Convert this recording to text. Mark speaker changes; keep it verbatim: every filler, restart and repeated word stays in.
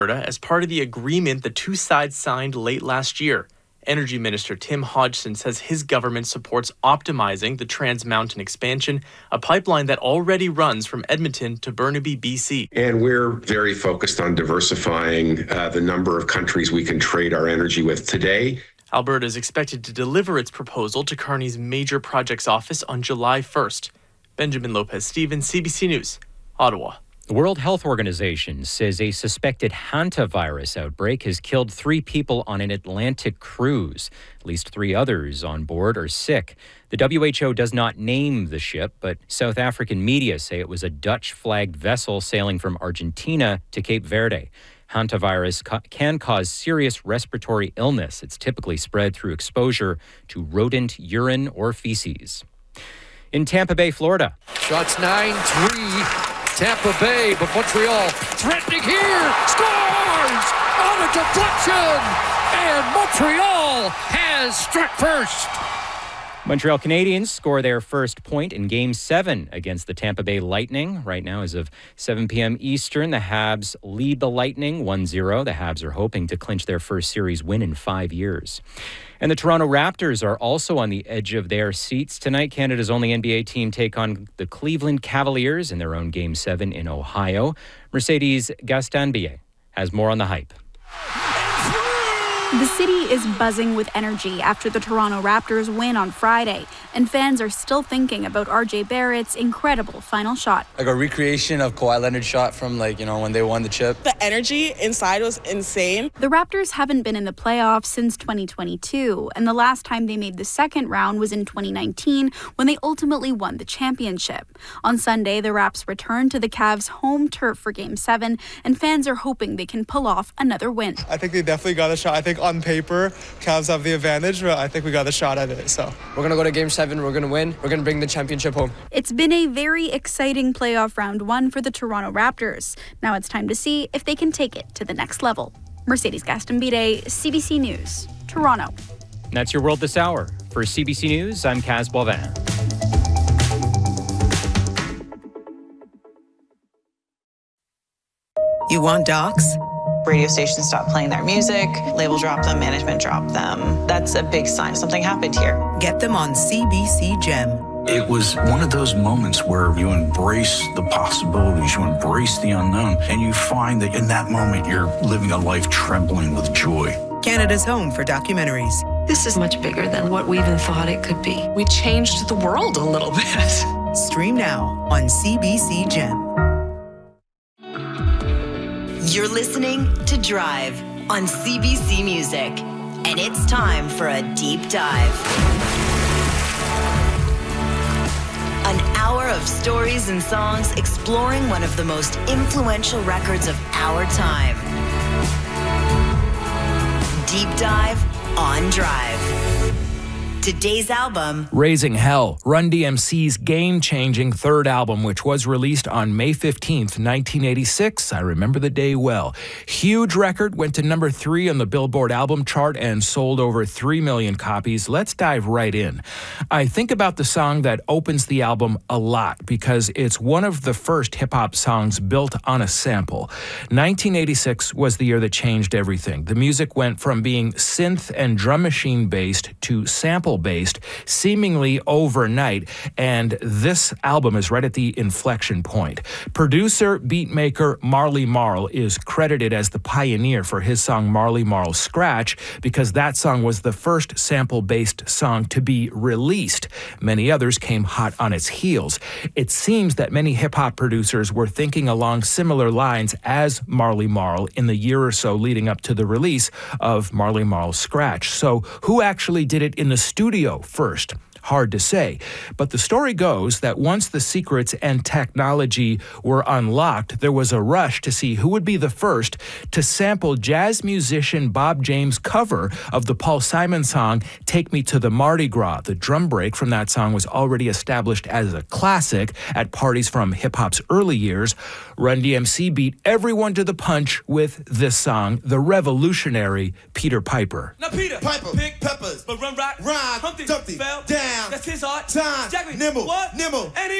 Speaker 1: as part of the agreement the two sides signed late last year. Energy Minister Tim Hodgson says his government supports optimizing the Trans Mountain expansion, a pipeline that already runs from Edmonton to Burnaby, B C.
Speaker 2: And we're very focused on diversifying uh, the number of countries we can trade our energy with today.
Speaker 1: Alberta is expected to deliver its proposal to Carney's Major Projects Office on July first. Benjamin Lopez-Stevens, C B C News, Ottawa.
Speaker 3: The World Health Organization says a suspected hantavirus outbreak has killed three people on an Atlantic cruise. At least three others on board are sick. The W H O does not name the ship, but South African media say it was a Dutch-flagged vessel sailing from Argentina to Cape Verde. Hantavirus ca- can cause serious respiratory illness. It's typically spread through exposure to rodent urine or feces. In Tampa Bay, Florida.
Speaker 4: Shots nine three. Tampa Bay, but Montreal threatening here, scores on a deflection, and Montreal has struck first.
Speaker 3: Montreal Canadiens score their first point in Game seven against the Tampa Bay Lightning. Right now, as of seven p.m. Eastern, the Habs lead the Lightning one zero. The Habs are hoping to clinch their first series win in five years. And the Toronto Raptors are also on the edge of their seats tonight. Canada's only N B A team take on the Cleveland Cavaliers in their own Game seven in Ohio. Mercedes Gastanbie has more on the hype.
Speaker 5: The city is buzzing with energy after the Toronto Raptors win on Friday, and fans are still thinking about R J Barrett's incredible final shot.
Speaker 6: Like a recreation of Kawhi Leonard's shot from, like, you know, when they won the chip.
Speaker 7: The energy inside was insane.
Speaker 5: The Raptors haven't been in the playoffs since twenty twenty-two, and the last time they made the second round was in twenty nineteen when they ultimately won the championship. On Sunday, the Raps return to the Cavs' home turf for Game seven, and fans are hoping they can pull off another win.
Speaker 8: I think they definitely got a shot. I think on paper, Cavs have the advantage, but I think we got a shot at it. So
Speaker 6: we're going to go to Game seven. We're going to win. We're going to bring the championship home.
Speaker 5: It's been a very exciting playoff round one for the Toronto Raptors. Now it's time to see if they can take it to the next level. Mercedes Gastanbide, C B C News, Toronto.
Speaker 3: And that's your World This Hour. For C B C News, I'm Kaz Boivin.
Speaker 9: You want docs?
Speaker 10: Radio stations stopped playing their music, label dropped them, management dropped them. That's a big sign something happened here.
Speaker 9: Get them on C B C Gem.
Speaker 11: It was one of those moments where you embrace the possibilities, you embrace the unknown, and you find that in that moment you're living a life trembling with joy.
Speaker 9: Canada's home for documentaries.
Speaker 12: This is much bigger than what we even thought it could be. We changed the world a little bit.
Speaker 9: Stream now on C B C Gem.
Speaker 13: You're listening to Drive on C B C Music, and it's time for a deep dive. An hour of stories and songs exploring one of the most influential records of our time. Deep Dive on Drive. Today's album,
Speaker 14: Raising Hell, Run D M C's game-changing third album, which was released on May fifteenth, nineteen eighty-six. I remember the day well. Huge record, went to number three on the Billboard album chart and sold over three million copies. Let's dive right in. I think about the song that opens the album a lot because it's one of the first hip-hop songs built on a sample. nineteen eighty-six was the year that changed everything. The music went from being synth and drum machine-based to sample based seemingly overnight, and this album is right at the inflection point. Producer, beatmaker Marley Marl is credited as the pioneer for his song Marley Marl Scratch because that song was the first sample-based song to be released. Many others came hot on its heels. It seems that many hip-hop producers were thinking along similar lines as Marley Marl in the year or so leading up to the release of Marley Marl Scratch. So who actually did it in the studio Studio first? Hard to say. But the story goes that once the secrets and technology were unlocked, there was a rush to see who would be the first to sample jazz musician Bob James' cover of the Paul Simon song, Take Me to the Mardi Gras. The drum break from that song was already established as a classic at parties from hip-hop's early years. Run D M C beat everyone to the punch with this song, the revolutionary Peter Piper.
Speaker 15: Now Peter Piper pick peppers, but run rock, rhyme, Humpty, Dumpty, fell down. That's his art. Time, Jackie, nimble, what? Nimble, and he